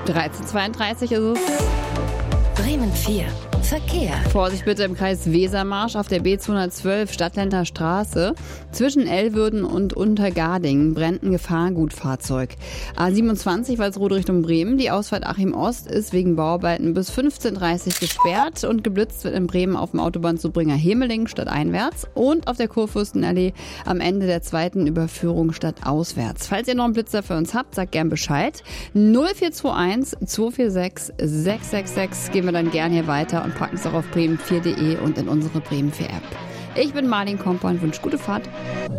13:32 ist es. Bremen 4. Verkehr. Vorsicht bitte im Kreis Wesermarsch auf der B212 Stadtländer Straße. Zwischen Ellwürden und Untergardingen brennt ein Gefahrgutfahrzeug. A27 Walsrode Richtung Bremen. Die Ausfahrt Achim Ost ist wegen Bauarbeiten bis 15:30 gesperrt und geblitzt wird in Bremen auf dem Autobahnzubringer Hemeling stadteinwärts und auf der Kurfürstenallee am Ende der zweiten Überführung stadtauswärts. Falls ihr noch einen Blitzer für uns habt, sagt gern Bescheid. 0421 246 666 gehen wir dann gern hier weiter und packen es auch auf bremen4.de und in unsere Bremen 4 App. Ich bin Marlin Komper und wünsche gute Fahrt.